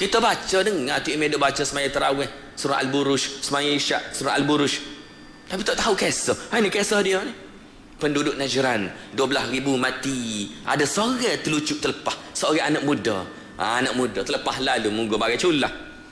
Kita baca dengar tu Imam duk baca semaya tarawih surah Al-Buruj, semaya Isyak surah Al-Buruj. Tapi tak tahu kisah. Ini kisah dia ni. Penduduk Najran 12,000 mati. Ada seorang terlucuk terlepas, seorang anak muda. Anak muda terlepas lalu munggu bagai culah.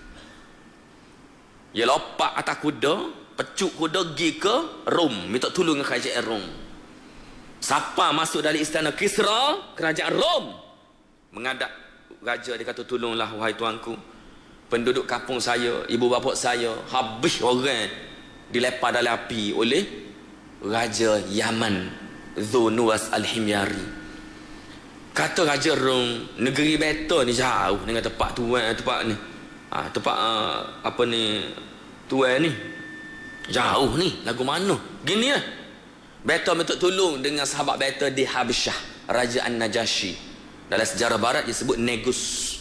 Dia lompat atas kuda, pecuk kuda pergi ke Rom, minta tolong dengan kerajaan Rom. Siapa masuk dari istana Kisra, kerajaan Rom, menghadap raja, dia kata, tolonglah wahai tuanku, penduduk kampung saya, ibu bapa saya habis orang dilepar dalam api oleh Raja Yaman Dhu-Nuwas Al-Himyari. Kata Raja Rom, negeri beta ni jauh dengan tempat tuan, tempat ni, tempat apa ni, tuan ni jauh ni, lagu mana gini lah. Beta minta tolong dengan sahabat beta di Habsyah, Raja An-Najashi. Dalam sejarah barat dia sebut Negus.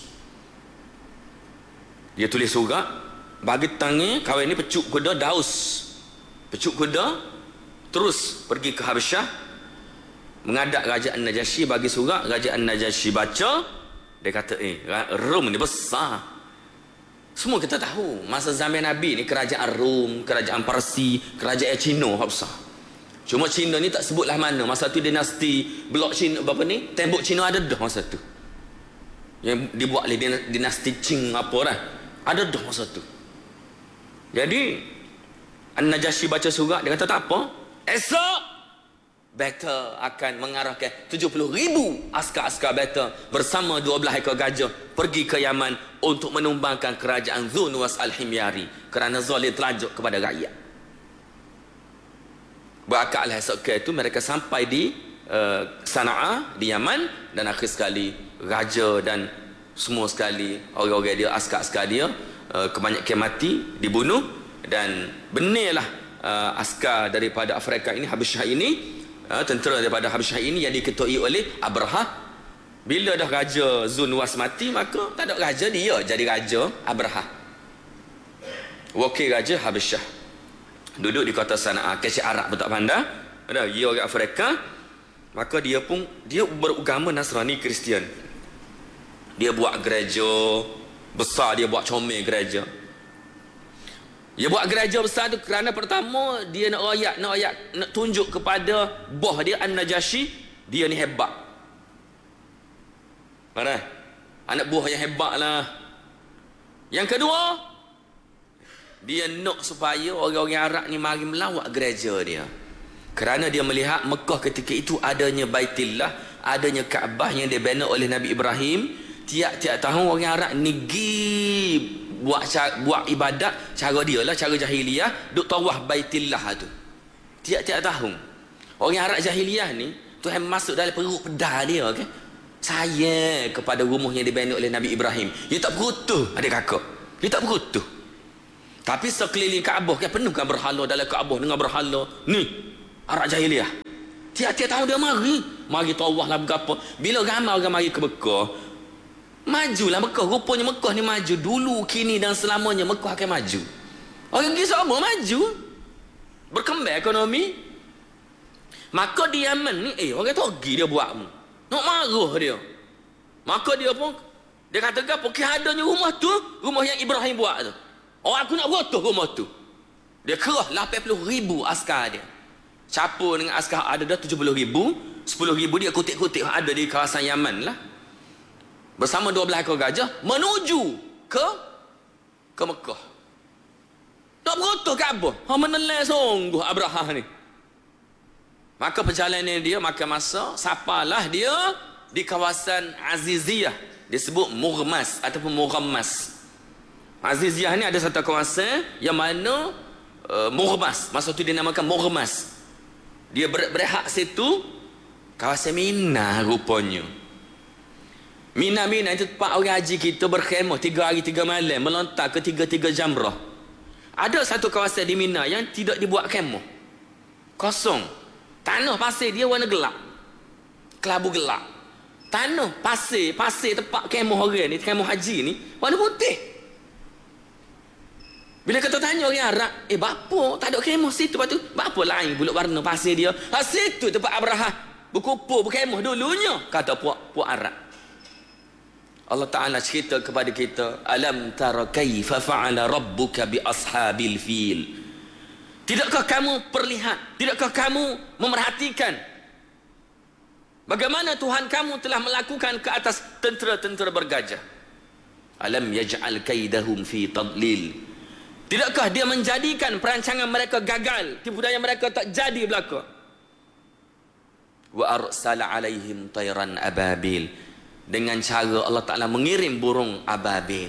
Dia tulis surat, bagi tangan kawan ni pecuk kuda Daus, pecuk kuda terus pergi ke Habsyah, menghadap Raja An-Najashi, bagi surat. Raja An-Najashi baca, dia kata, Rom ni besar. Semua kita tahu masa zaman Nabi ni kerajaan Rom, kerajaan Parsi, kerajaan Cina besar. Cuma Cina ni tak sebutlah mana. Masa tu dinasti blok Cina apa ni, tembok Cina ada dah masa tu, yang dibuat oleh dinasti Qing apa dah, ada dah masa tu. Jadi An-Najashi baca surat, dia kata tak apa, esok beta akan mengarahkan 70,000 askar-askar beta bersama 12 ekor gajah pergi ke Yaman untuk menumbangkan kerajaan Dhu-Nuwas Al-Himyari kerana zalim terlanjut kepada rakyat. Berakatlah esok ke itu mereka sampai di Sana'a di Yaman, dan akhir sekali raja dan semua sekali orang-orang dia, askar-askar dia, kebanyakan mati, dibunuh, dan benarlah askar daripada Afrika ini, Habsyah ini, tentera daripada Habsyah ini yang diketuai oleh Abraha. Bila dah Raja Dhu-Nuwas mati, maka tak ada raja, dia jadi Raja Abraha, wakil Raja Habsyah, duduk di kota Sana'a. Kecik Arab pun tak pandai, dia orang Afrika. Maka dia pun, dia beragama Nasrani Kristian. Dia buat gereja besar, dia buat comel gereja. Dia buat gereja besar tu kerana pertama dia nak tunjuk kepada bos dia An-Najashi, dia ni hebat. Mana? Anak buah yang hebat lah. Yang kedua, dia nak supaya orang-orang Arab ni mari melawat gereja dia. Kerana dia melihat Mekah ketika itu adanya Baitillah, adanya Kaabah yang dibina oleh Nabi Ibrahim. Tiap-tiap tahun orang Arab ni buat ibadat cara dia lah, cara jahiliyah, duk tawaf Baitillah tu. Tiap-tiap tahun. Orang Arab jahiliyah ni, Tuhan masuk dalam perut pedah dia, okay? Sayang kepada rumah yang dibina oleh Nabi Ibrahim. Dia tak berutuh, adik kakak. Dia tak berutuh. Tapi sekeliling Kaabah kan penuh kan berhala, dalam Kaabah dengan berhala. Ni Arab jahiliyah. Tiap-tiap tahun dia mari tawaf lah berapa. Bila ramai orang mari ke Mekah, majulah Mekah. Rupanya Mekah ni maju dulu, kini dan selamanya Mekah akan maju. Orang pergi sama maju, berkembang ekonomi. Maka di Yaman ni orang togi dia buat mu, nak marah dia. Maka dia pun, dia kata apa, adanya rumah tu, rumah yang Ibrahim buat tu, aku nak rotoh rumah tu. Dia kerah 80,000 askar dia, campur dengan askar ada dah 70,000. 10,000 dia kutip-kutip ada di kawasan Yaman lah, bersama 12 ekor gajah menuju ke Mekah. Tak berotoh Kaabah. Menelan sungguh Abraha ni. Maka perjalanan dia makan masa, sapalah dia di kawasan Aziziyah, disebut Mughmas ataupun Mughammas. Aziziyah ni ada satu kawasan yang mana Mughmas, masa tu dinamakan Mughmas. Dia berehat situ, kawasan Mina rupanya. Mina itu tempat orang haji kita berkhemah 3 hari 3 malam, melontar ke 3 jamrah. Ada satu kawasan di Mina yang tidak dibuat khemah, kosong. Tanah pasir dia warna gelap, kelabu gelap. Tanah pasir tempat khemah orang ni, khemah haji ni, warna putih. Bila kita tanya orang Arab, bapa tak ada khemah situ, lepas tu bapa lain pula warna pasir dia? Situ tempat Abraha berkumpul berkhemah dulunya, kata puak Arab. Allah Ta'ala cerita kepada kita, alam tara kaifa fa'ala rabbuka bi ashabil fil. Tidakkah kamu perlihat, tidakkah kamu memerhatikan bagaimana Tuhan kamu telah melakukan ke atas tentera-tentera bergajah? Alam yaj'al kaidahum fi tadlil. Tidakkah dia menjadikan perancangan mereka gagal, tipu daya mereka tak jadi belaka? Wa arsala alaihim tayran ababil. Dengan cara Allah Ta'ala mengirim burung ababil.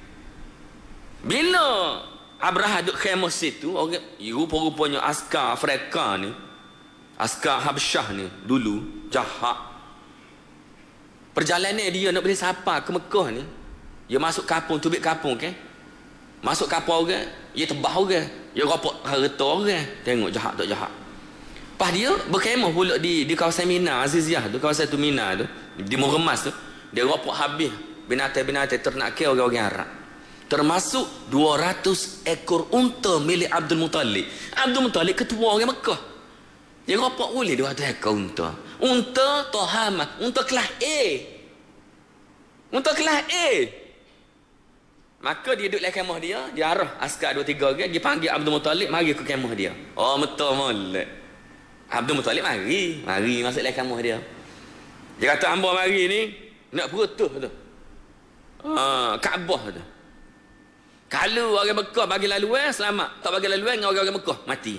Bila Abraha duduk khemah situ, orang rupa-rupanya askar Afrika ni, askar Habsyah ni dulu jahat. Perjalanan dia nak boleh sapa ke Mekah ni, dia masuk kapung, tubik kapung kan, masuk kapung orang, dia tebah orang, dia rapok harta orang. Tengok jahat tak jahat. Lepas dia berkhemah pula di kawasan Mina Aziziyah tu, kawasan tu Mina tu, di Muremas tu. Dia rapok habis binatang-binatang ternak ke orang-orang Arab, termasuk 200 ekor unta milik Abdul Muttalib. Abdul Muttalib ketua orang Mekah. Dia rapok boleh 200 ekor unta. Unta Tohamah, unta kelas A. Unta kelas A. Maka dia duduk dalam kemah dia, dia arah askar 2-3 orang, dia panggil Abdul Muttalib mari ke kemah dia. Oh betul molek. Abdul Muttalib mari masuk dalam kemah dia. Dia kata hamba mari ni nak berutuh tu. Kaabah tu. Kalau orang Mekah bagi laluan selamat, tak bagi laluan dengan orang-orang Mekah mati.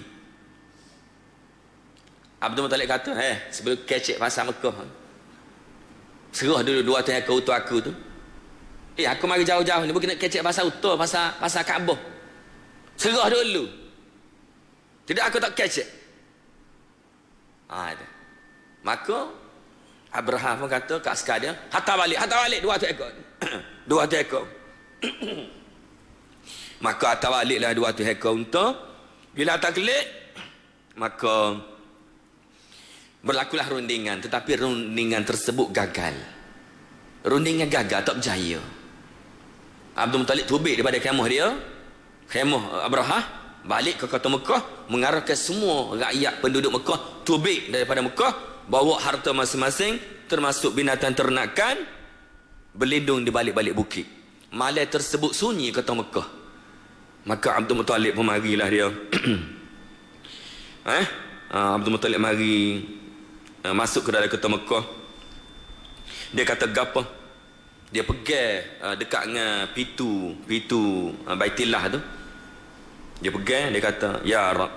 Abdul Muttalib kata, sebelum kecek pasal Mekah, serah dulu 200 ekor utuh aku tu. Aku mari jauh-jauh ni bukan nak kecek pasal utuh, pasal Kaabah. Serah dulu. Tidak aku tak kecek. Maka Abraham pun kata kat askar dia, hantar balik 200 ekor. 200 ekor. Maka hantar baliklah 200 ekor unta. Bila hantar kelik, maka berlakulah rundingan, tetapi rundingan tersebut gagal. Rundingan gagal, tak berjaya. Abdul Muttalib tubik daripada kemah dia, kemah Abraham, balik ke kota Mekah, mengarahkan semua rakyat penduduk Mekah tubik daripada Mekah, bawa harta masing-masing termasuk binatang ternakan, berlindung di balik-balik bukit. Malam tersebut sunyi kota Mekah. Maka Abdul Muttalib pun marilah dia. Abdul Muttalib mari masuk ke dalam kota Mekah. Dia kata gapa? Dia pegang dekat dengan pitu Baitillah tu. Dia pegang, dia kata ya Rab.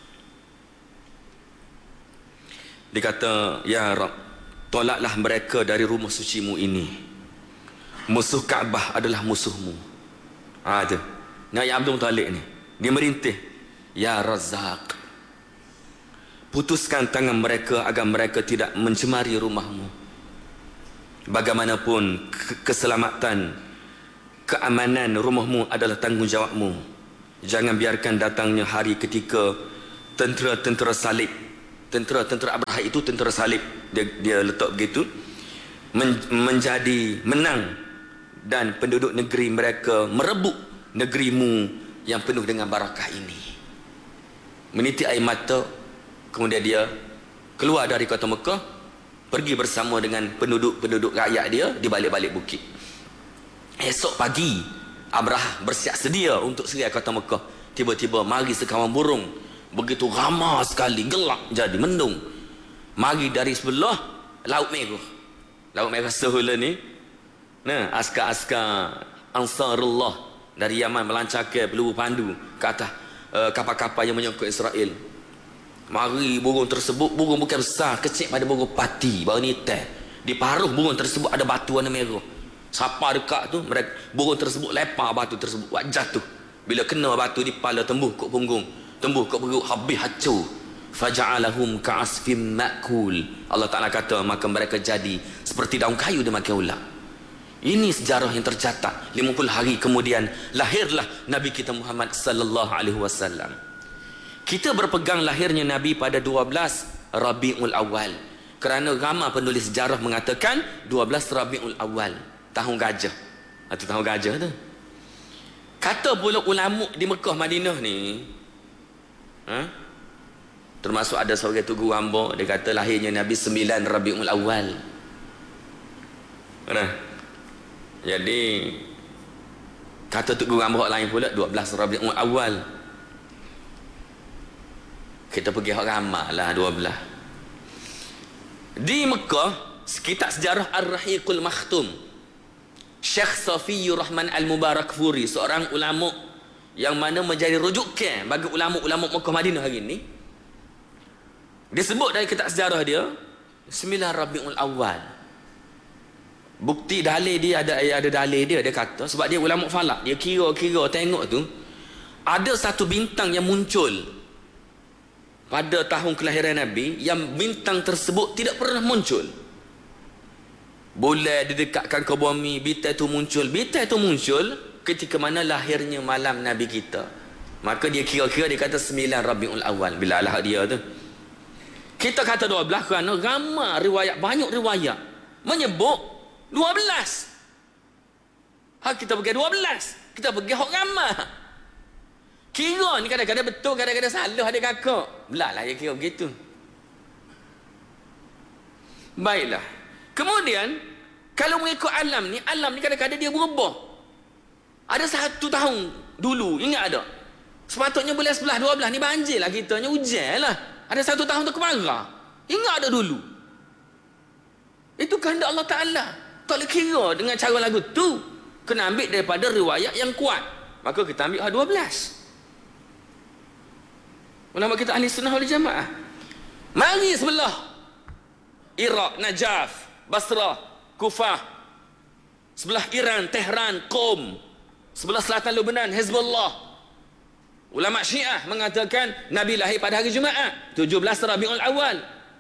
Dia kata, ya Rab, tolaklah mereka dari rumah sucimu ini. Musuh Kaabah adalah musuhmu. Tu. Nabi Abdul Muttalib ni, dia merintih, ya Razak, putuskan tangan mereka agar mereka tidak mencemari rumahmu. Bagaimanapun keselamatan, keamanan rumahmu adalah tanggungjawabmu. Jangan biarkan datangnya hari ketika tentera-tentera salib, tentera Abraha itu tentera salib, dia letak begitu, menjadi menang dan penduduk negeri mereka merebut negerimu yang penuh dengan barakah ini. Menitik air mata, kemudian dia keluar dari kota Mekah, pergi bersama dengan penduduk rakyat dia di balik-balik bukit. Esok pagi Abraha bersiap sedia untuk serai kota Mekah. Tiba-tiba mari sekawan burung, begitu ramai sekali, gelap jadi mendung, mari dari sebelah Laut Merah. Laut Merah Sahula ni, askar-askar Ansarullah dari Yaman melancarkan peluru pandu ke atas kapal-kapal yang menyangkut Israel. Mari burung tersebut, burung bukan besar, kecil pada burung pati, baru ni teh. Di paruh burung tersebut ada batu warna merah. Siapa dekat tu, burung tersebut lepar batu tersebut, buat jatuh. Bila kena batu di kepala, tembus kat punggung, tembus kat perut, habis hancur. Faja'alahum ka'asfim ma'kul. Allah Ta'ala kata, maka mereka jadi seperti daun kayu dimakan ular. Ini sejarah yang tercatat. 50 hari kemudian lahirlah Nabi kita Muhammad sallallahu alaihi wasallam. Kita berpegang lahirnya Nabi pada 12 Rabiul Awal, kerana ramai penulis sejarah mengatakan 12 Rabiul Awal, tahun gajah. Atau tahun gajah tu. Kata pula ulama di Mekah Madinah ni, termasuk ada seorang tu guru hamba, dia kata lahirnya Nabi 9 Rabiul Awal. Jadi kata Tok Guru Amrok lain pula 12 Rabiul Awal. Kita pergi hak ramai lah 12. Di Mekah, kitab sejarah Ar-Rahiqul Makhtum, Syekh Safiyur Rahman Al-Mubarakfuri, seorang ulama yang mana menjadi rujukan bagi ulama-ulama Mekah Madinah hari ini. Dia sebut dari kitab sejarah dia 9 Rabiul Awal. Bukti dalil dia ada dalil dia kata sebab dia ulama falak, dia kira-kira tengok tu ada satu bintang yang muncul pada tahun kelahiran Nabi yang bintang tersebut tidak pernah muncul. Bulan didekatkan ke bumi, bintang itu muncul ketika mana lahirnya malam Nabi kita. Maka dia kira-kira dia kata 9 Rabiul Awal. Bila lah dia tu. Kita kata 12 kerana ramai riwayat, banyak riwayat menyebut 12. Kita pergi 12. Kita pergi hak ramai. Kira ni kadang-kadang betul, kadang-kadang salah ada kakak. Belah lah dia kira begitu. Baiklah. Kemudian kalau mengikut alam ni kadang-kadang dia berubah. Ada 1 tahun dulu, ingat ada? Sepatutnya bulan 11, 12 ni banjir lah kita, hujan lah. Ada 1 tahun tu kemarau. Ingat ada dulu. Itu kehendak Allah Ta'ala. Tak boleh kira dengan cara lagu tu. Kena ambil daripada riwayat yang kuat. Maka kita ambil 12. Ulama kita ahli sunnah wal jamaah. Mari sebelah Iraq, Najaf, Basrah, Kufah, sebelah Iran, Tehran, Qom, sebelah selatan Lebanon, Hezbollah. Ulama Syiah mengatakan Nabi lahir pada hari Jumaat 17 Rabiul Awal.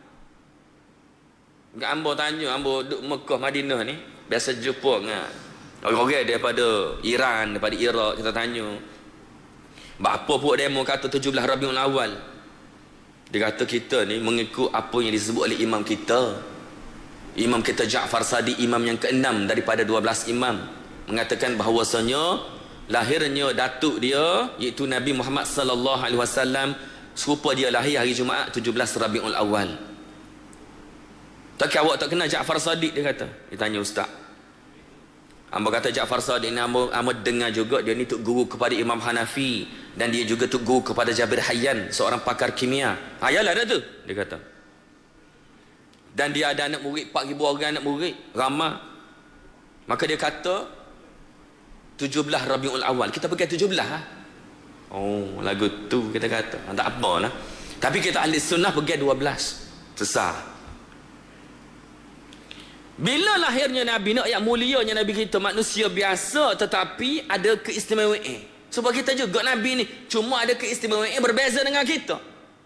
Ambo tanya, ambo duduk Mekah Madinah ni biasa jumpa dengan orang-orang daripada Iran, daripada Iraq. Kita tanya apa pun demo kata 17 Rabiul Awal. Dia kata kita ni mengikut apa yang disebut oleh imam kita. Imam kita Ja'far Sadiq, imam yang ke-6 daripada 12 imam, mengatakan bahawasanya lahirnya datuk dia iaitu Nabi Muhammad sallallahu alaihi wasallam serupa dia lahir hari Jumaat 17 Rabiul Awal. Tak awak tak kenal Ja'far Sadiq, dia kata. Dia tanya ustaz. Hamba kata Ja'far Sadiq ni hamba dengar juga dia ni tok guru kepada Imam Hanafi dan dia juga tok guru kepada Jabir Hayyan, seorang pakar kimia. Ayalah dah tu, dia kata. Dan dia ada anak murid 4,000 orang anak murid, ramai. Maka dia kata 17 Rabiul Awal. Kita pergi 17 ha? Oh, lagu tu kita kata. Tak apalah. Tapi kita ahli sunnah pergi 12. Sesah. Bila lahirnya Nabi, nak yang mulianya Nabi kita, manusia biasa tetapi ada keistimewaan. Sebab kita juga Nabi ni cuma ada keistimewaan berbeza dengan kita.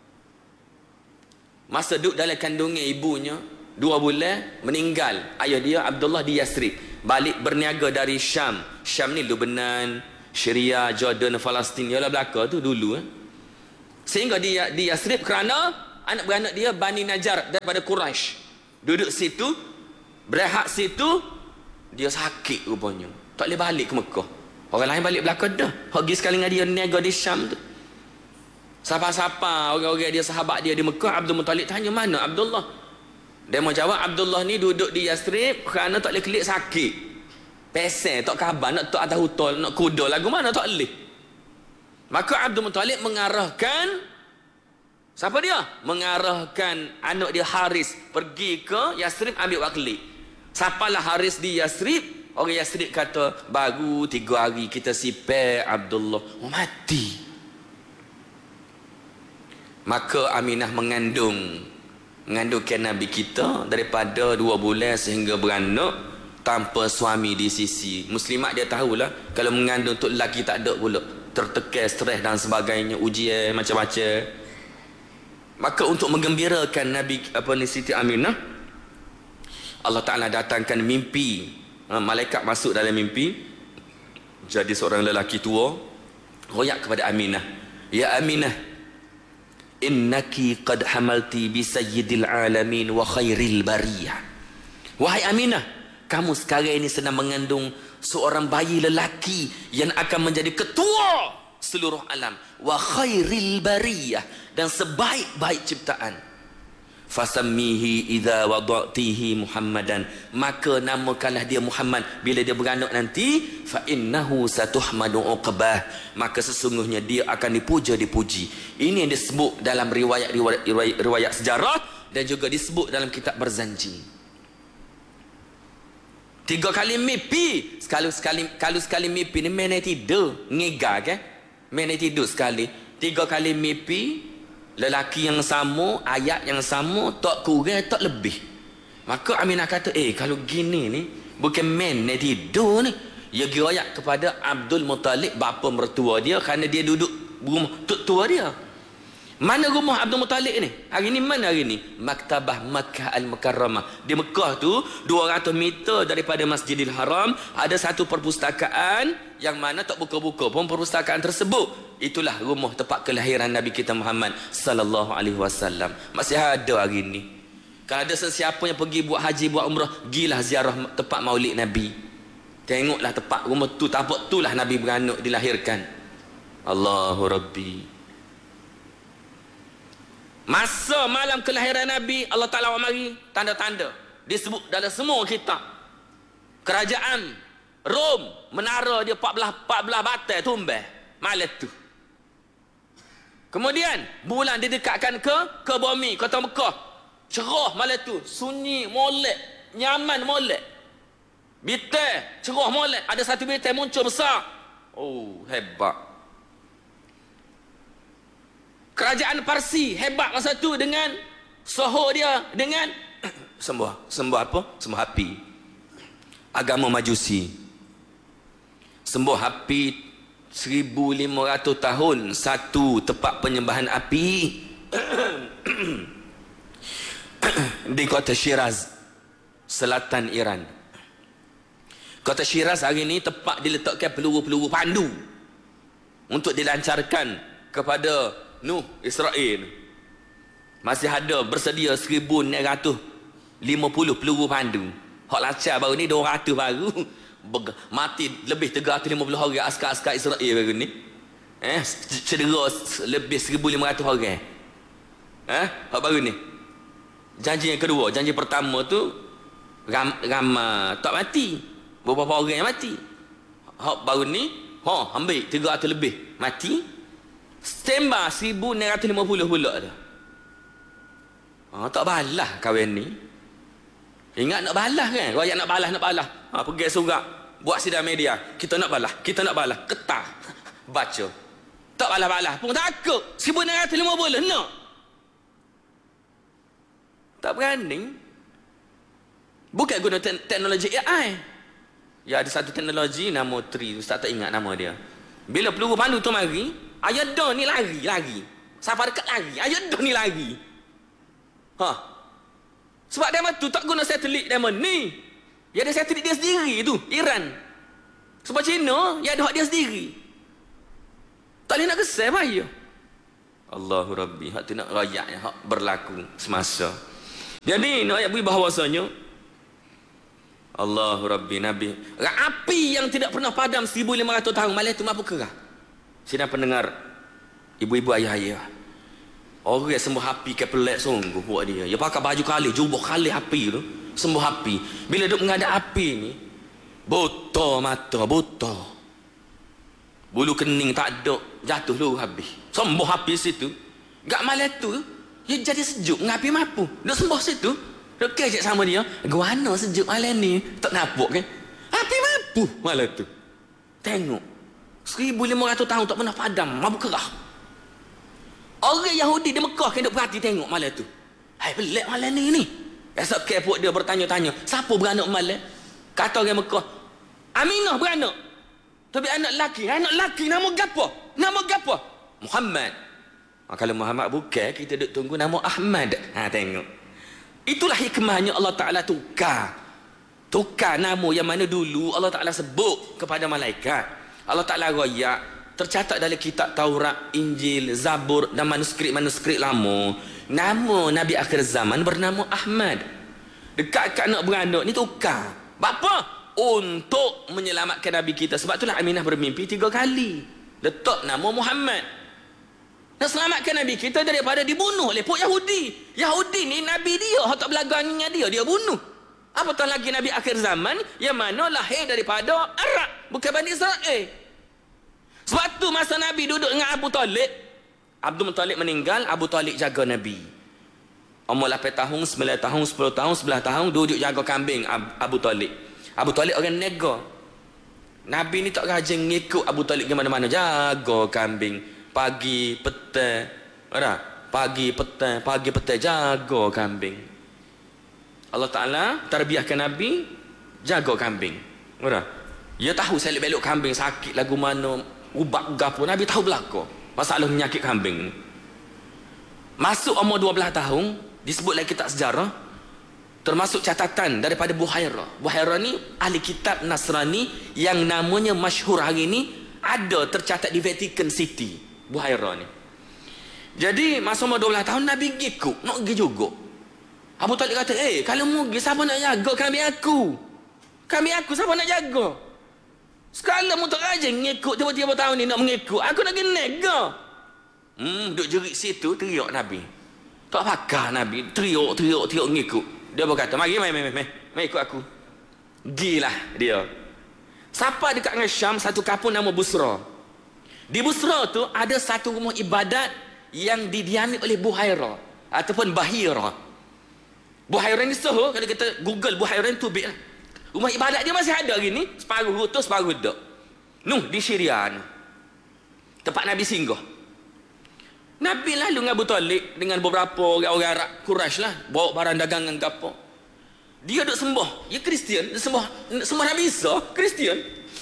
Masa duduk dalam kandungan ibunya 2 bulan, meninggal ayah dia Abdullah di Yasrib. Balik berniaga dari Syam. Syam ni Lebanon, Syria, Jordan, Palestin, ialah belaka tu dulu. Sehingga di Yasrib kerana anak beranak dia Bani Najjar daripada Quraisy. Duduk situ, berehat situ, dia sakit rupanya. Tak boleh balik ke Mekah. Orang lain balik belakang dah. Pergi sekali dengan dia niaga di Syam tu. Siapa-siapa orang-orang dia, sahabat dia di Mekah, Abdul Muttalib tanya mana Abdullah. Dia mau jawab Abdullah ni duduk di Yasrib kerana tak boleh kelik sakit. Pesen, tak khabar, nak tak atas hutol, nak kuda lagu mana tak boleh. Maka Abdul Muttalib mengarahkan, siapa dia? Mengarahkan anak dia Haris pergi ke Yasrib ambil wakili. Siapalah Haris di Yasrib? Orang Yasrib kata, baru 3 hari kita sipek Abdullah. Oh, mati. Maka Aminah mengandungkan Nabi kita daripada 2 bulan sehingga beranak tanpa suami di sisi. Muslimat dia tahulah kalau mengandung untuk lelaki tak ada pula, tertekan, stres dan sebagainya, ujian macam-macam. Maka untuk menggembirakan Nabi Siti Aminah, Allah Ta'ala datangkan mimpi. Malaikat masuk dalam mimpi, jadi seorang lelaki tua royak kepada Aminah, ya Aminah, innaki qad hamalti bi sayyidil alamin wa khairil bariyah. Wahai Aminah, kamu sekarang ini sedang mengandung seorang bayi lelaki yang akan menjadi ketua seluruh alam, wa khairil bariyah, dan sebaik-baik ciptaan. fasammihi idza wada'tihi Muhammadan, maka namakanlah dia Muhammad bila dia beranak nanti, fa innahu satuhmadu uqbah, maka sesungguhnya dia akan dipuji. Ini yang disebut dalam riwayat sejarah dan juga disebut dalam kitab Barzanji. 3 kali mimpi, sekali mimpi ni main tidur ngegak kan, main tidur sekali. 3 kali mimpi, lelaki yang sama, ayat yang sama, tak kurang tak lebih. Maka Aminah kata, kalau gini ni bukan main tidur ni. Ia girayak kepada Abdul Muttalib, bapa mertua dia, kerana dia duduk rumah tok tua dia. Mana rumah Abdul Muttalib ni? Hari ni mana hari ni? Maktabah Makkah Al-Mukarramah. Di Mekah tu 200 meter daripada Masjidil Haram ada satu perpustakaan yang mana tak buka-buka pun perpustakaan tersebut. Itulah rumah tempat kelahiran Nabi kita Muhammad sallallahu alaihi wasallam. Masih ada hari ni. Kalau ada sesiapa yang pergi buat haji, buat umrah, gilah ziarah tempat Maulid Nabi. Tengoklah tempat rumah tu, tapak itulah Nabi beranak dilahirkan. Allahu Rabbi. Masa malam kelahiran Nabi, Allah Ta'ala mari tanda-tanda disebut dalam semua kitab. Kerajaan Rom, menara dia 14 batai tumbang malam tu. Kemudian bulan didekatkan ke bumi kota Mekah. Cerah malam tu, sunyi molek, nyaman molek. Bintang cerah molek, ada satu bintang muncul besar. Oh, hebat. Kerajaan Parsi hebat masa tu dengan soho dia, dengan sembah apa? Sembah api. Agama Majusi. Sembah api 1500 tahun satu tempat penyembahan api di kota Shiraz, selatan Iran. Kota Shiraz hari ini tempat diletakkan peluru-peluru pandu untuk dilancarkan kepada Nuh Israel. Masih ada bersedia 1950 peluru pandu. Hak lancar baru ni 200 baru. Mati lebih 350 orang askar-askar Israel baru ni. Cedera lebih 1500 orang. Hak baru ni. Janji yang kedua, janji pertama tu ramai tak mati. Beberapa orang yang mati. Hak baru ni ambil 300 lebih mati. Setembah 1950 pula tu. Tak balas kawan ni. Ingat nak balas kan? Rakyat nak balas. Pergi surat, buat sidang media. Kita nak balas. Ketah. Baca. Tak balas-balas pun takut. 1950 nak. Tak berani. Bukan guna teknologi AI. Ya, ada satu teknologi nama Tri. Ustaz tak ingat nama dia. Bila peluru pandu tu mari, ayat dah ni lari. Siapa dekat lari, ayat dah ni lari. Sebab dia tu tak guna satelit dia ni. Dia ada satelit dia sendiri tu, Iran. Sebab Cina, dia ada hak dia sendiri. Tak boleh nak kesal bahaya. Allahu Rabbi, hak tu nak rakyat yang hak berlaku semasa. Jadi nak ayat beri bahawasanya Allahu Rabbi Nabi. Api yang tidak pernah padam 1500 tahun malam tu mampu kerah. Sidang pendengar, ibu-ibu, ayah-ayah, orang yang sembah api ke pelik sungguh buat dia. Dia pakai baju kali, jubah kali api tu, sembah api. Bila duduk menghadap api ni, buta mata, buta. Bulu kening tak ada, jatuh lu habis. Sembah api situ. Gak malam tu, dia jadi sejuk, ngapi mampu. Dia sembah situ, dia kejek sama dia. Guana sejuk malam ni, tak nampak kan? Api mampu malam tu. Tengok. 1500 tahun tak pernah padam, mabuk kerah. Orang Yahudi di Mekah kan duk perhati tengok malam tu. Hai, pelik malam ni. Esok kepuk dia bertanya-tanya, siapa beranak malam? Kata orang Mekah, Aminah beranak. Tapi anak lelaki nama gapo? Muhammad. Kalau Muhammad bukan, kita duk tunggu nama Ahmad. Tengok. Itulah hikmahnya Allah Ta'ala tukar nama yang mana dulu Allah Ta'ala sebut kepada malaikat. Allah Ta'ala royak, tercatat dalam kitab Taurat, Injil, Zabur dan manuskrip lama. Nama Nabi akhir zaman bernama Ahmad. Dekat nak beranak ni tukar. Bapa? Untuk menyelamatkan Nabi kita. Sebab itulah Aminah bermimpi 3 kali. Letak nama Muhammad. Nak selamatkan Nabi kita daripada dibunuh oleh pok Yahudi. Yahudi ni Nabi dia, hak tak berlagang dengan dia bunuh. Apatah lagi Nabi akhir zaman yang mana lahir daripada Arab, bukan Bani Israel. Sebab tu masa Nabi duduk dengan Abu Talib, Abdul Muttalib meninggal, Abu Talib jaga Nabi. Umur 8 tahun, 9 tahun, 10 tahun, 11 tahun duduk jaga kambing Abu Talib. Abu Talib orang nega. Nabi ni tak rajin ngikut Abu Talib ke mana-mana, jaga kambing. Pagi, petang, pagi, petang jaga kambing. Allah Ta'ala tarbiyahkan Nabi jaga kambing. Dia tahu selip belok kambing sakit lagu mana, ubat gapo, Nabi tahu belaka masalah penyakit kambing. Masuk umur 12 tahun, disebut lagi kitab sejarah, termasuk catatan daripada Buhairah. Buhairah ni ahli kitab Nasrani yang namanya masyhur hari ni, ada tercatat di Vatican City. Buhairah ni. Jadi masa umur 12 tahun Nabi ngikut, nak pergi juga. Abu Talib kata, kalau mu pergi siapa nak jaga kambing aku? Kambing aku siapa nak jaga? Sekali mu tak rajin ngikut tiba-tiba tahun ni nak mengikut, aku nak pergi nega. Duduk jerit situ, teriak Nabi. Tak pakar Nabi, teriak ngikut. Dia berkata, mari ikut aku. Gilah dia. Siapa dekat dengan Syam, satu kampung nama Busra. Di Busra tu ada satu rumah ibadat yang didiami oleh Buhairah ataupun Bahira. Buhairah ni soho, kalau kita Google Buhairah tu lah. Rumah ibadat dia masih ada hari ni, separuh runtuh, separuh hidup. Di Syria ni. Tempat Nabi singgah. Nabi lalu dengan Abu Talib dengan beberapa orang Arab Quraisy lah, bawa barang dagangan ke apa. Dia duk sembah, dia Kristian, dia sembah Nabi Isa, Kristian.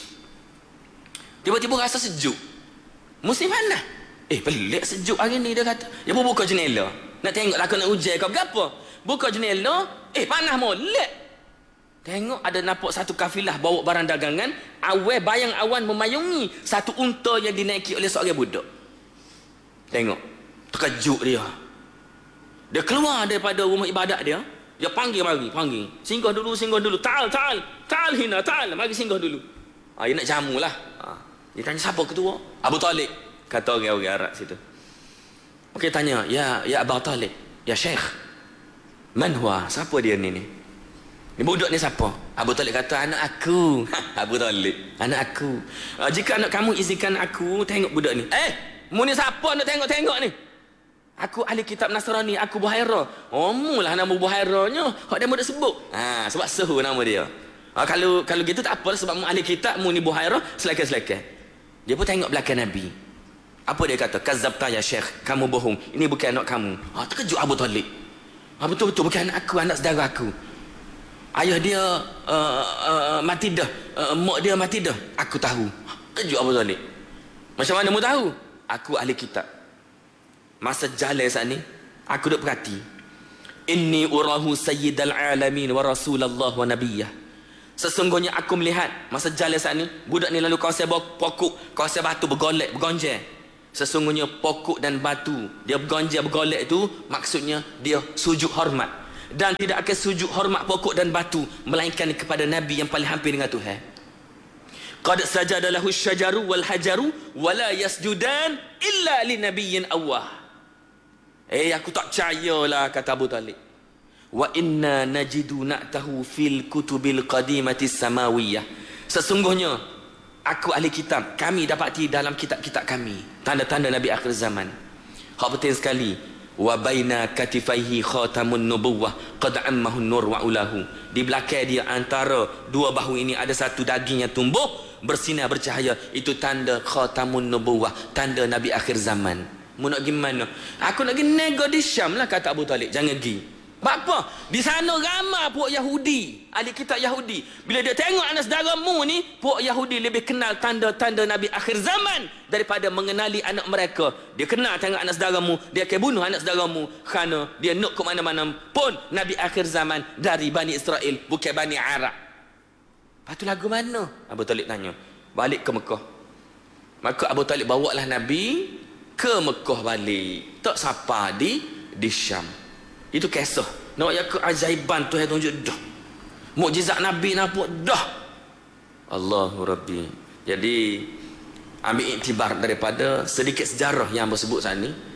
Tiba-tiba rasa sejuk. Musim panas. Pelik sejuk hari ni, dia kata. Dia pun buka jendela. Nak tengok aku nak hujan ke apa. Buka jendela, panas molek. Tengok ada nampak satu kafilah bawa barang dagangan, bayang awan memayungi satu unta yang dinaiki oleh seorang budak. Tengok, terkejut dia. Dia keluar daripada rumah ibadat dia. Dia panggil. Singgah dulu. Ta'al hina, ta'al. Mari singgah dulu. Dia nak jamu lah. Dia tanya, siapa ketua? Abu Talib. Kata orang-orang Arab situ. Okey, tanya, ya Abu Talib, ya Syekh, man huwa? Siapa dia ni? Ni budak ni siapa? Abu Talib kata, anak aku. Abu Talib, anak aku. Jika anak kamu izinkan aku tengok budak ni. Mu ni siapa nak tengok ni? Aku ahli kitab Nasrani, aku Buhairah. Mulah nama Buhairahnya. Hak dia mu dak sebut. Sebab sehu nama dia. Kalau gitu tak apa, sebab mu ahli kitab, mu ni Buhairah, selakan. Dia pun tengok belakang Nabi. Apa dia kata? Kazabta ya Syekh, kamu bohong. Ini bukan anak kamu. Terkejut Abu Talib. Betul-betul bukan anak aku, anak saudara aku. Ayah dia mati dah. Mak dia mati dah. Aku tahu. Kejut Abu Talib. Macam mana mu tahu? Aku ahli kitab. Masa jalan saat ni, aku duk perhati. Inni urahu sayyidal alamin wa rasulallah wa nabiyyah. Sesungguhnya aku melihat masa jalan saat ni, budak ni lalu kawasan pokok, kawasan batu bergonjang. Sesungguhnya pokok dan batu dia bergonjang bergolek itu maksudnya dia sujud hormat, dan tidak akan sujud hormat pokok dan batu melainkan kepada Nabi yang paling hampir dengan Tuhan. Qad sajada lahu syajaru wal hajaru wala yasjudan illa li nabiyyin awwah. Aku tak percayalah, kata Abu Talib. Wa inna najidu na'tahu fil kutubil qadimatis samawiyah. Sesungguhnya aku ahli kitab, kami dapati dalam kitab-kitab kami tanda-tanda Nabi akhir zaman. Hak penting sekali. Wa baina katifaihi khatamun nubuwah qad ammahu nur wa ulahu. Di belakang dia antara dua bahu ini ada satu daging yang tumbuh bersinar bercahaya. Itu tanda khatamun nubuwah, tanda Nabi akhir zaman. Mu nak pergi mana? Aku nak pergi nego di Syam lah, kata Abu Talib. Jangan pergi. Apa? Di sana ramai puak Yahudi, ahli kitab Yahudi. Bila dia tengok anak saudaramu ni, puak Yahudi lebih kenal tanda-tanda Nabi akhir zaman daripada mengenali anak mereka. Dia kenal tengok anak saudaramu, dia akan bunuh anak saudaramu kerana dia nak ke mana-mana pun Nabi akhir zaman dari Bani Israel, bukan Bani Arab. Lepas tu lagu mana? Abu Talib tanya. Balik ke Mekah. Maka Abu Talib bawalah Nabi ke Mekah balik. Tak siapa di Syam. Itu kisah. Nak ya keajaiban Tuhan tunjuk dah. Mukjizat Nabi nampak dah. Allahu Rabbi. Jadi ambil iktibar daripada sedikit sejarah yang bersebut saat ni.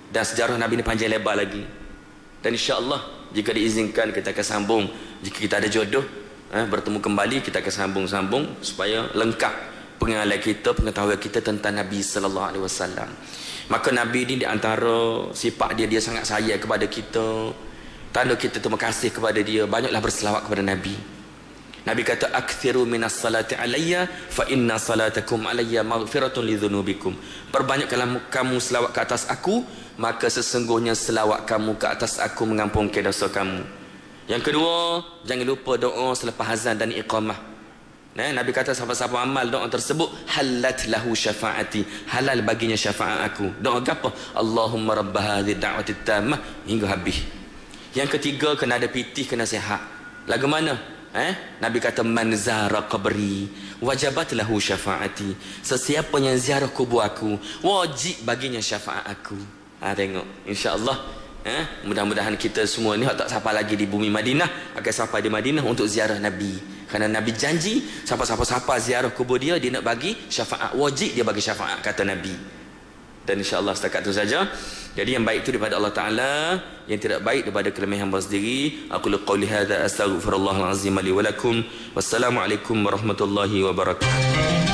Dan sejarah Nabi ni panjang lebar lagi. Dan insya-Allah jika diizinkan kita akan sambung, jika kita ada jodoh bertemu kembali, kita akan sambung supaya lengkap pengalaman kita, pengetahuan kita tentang Nabi sallallahu alaihi wasallam. Maka Nabi ni di antara sifat dia sangat sayang kepada kita. Tanda kita terima kasih kepada dia, banyaklah berselawat kepada Nabi. Nabi kata akthiru minas salati alayya fa inna salatakum alayya maghfiratun lidzunubikum. Perbanyakkanlah kamu selawat ke atas aku, maka sesungguhnya selawat kamu ke atas aku mengampunkan dosa kamu. Yang kedua, jangan lupa doa selepas azan dan iqamah. Nabi kata siapa-siapa amal doa tersebut, halat lahu syafaati, halal baginya syafaat aku. Doa apa? Allahumma rabb hadhihi da'wati tammah, hingga habis. Yang ketiga, kena ada pitih, kena sihat. Lagu mana? Nabi kata man zara qabri wajabat lahu syafaati. Sesiapa yang ziarah kubur aku, wajib baginya syafaat aku. Tengok, insya-Allah mudah-mudahan kita semua ni tak sampai lagi di bumi Madinah, akan sampai di Madinah untuk ziarah Nabi. Kerana Nabi janji siapa-siapa ziarah kubur dia nak bagi syafaat, wajib dia bagi syafaat, kata Nabi. Dan insya-Allah setakat itu saja. Jadi yang baik itu daripada Allah Taala, yang tidak baik daripada kelemahan hamba sendiri. Aku qauli hadza astaghfirullahal azim li wa lakum. Wassalamualaikum warahmatullahi wabarakatuh.